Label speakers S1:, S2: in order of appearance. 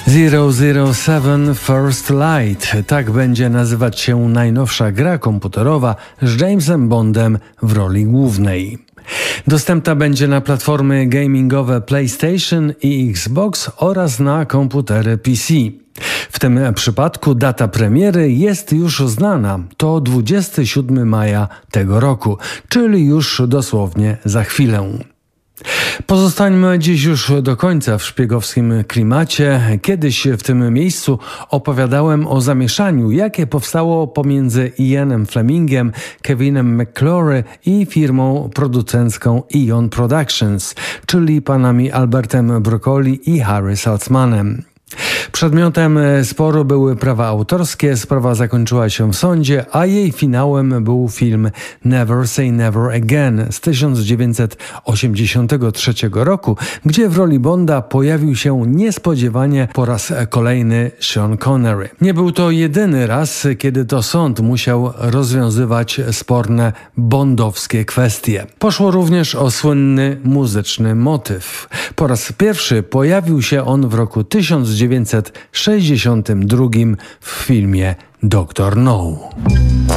S1: 007 First Light. Tak będzie nazywać się najnowsza gra komputerowa z Jamesem Bondem w roli głównej. Dostępna będzie na platformy gamingowe PlayStation i Xbox oraz na komputery PC. W tym przypadku data premiery jest już znana. To 27 maja tego roku, czyli już dosłownie za chwilę. Pozostańmy dziś już do końca w szpiegowskim klimacie. Kiedyś w tym miejscu opowiadałem o zamieszaniu, jakie powstało pomiędzy Ianem Flemingiem, Kevinem McClory i firmą producencką Eon Productions, czyli panami Albertem Broccoli i Harry Saltzmanem. Przedmiotem sporu były prawa autorskie, sprawa zakończyła się w sądzie, a jej finałem był film Never Say Never Again z 1983 roku, gdzie w roli Bonda pojawił się niespodziewanie po raz kolejny Sean Connery. Nie był to jedyny raz, kiedy to sąd musiał rozwiązywać sporne bondowskie kwestie. Poszło również o słynny muzyczny motyw. Po raz pierwszy pojawił się on w roku 1962 w filmie Dr. No.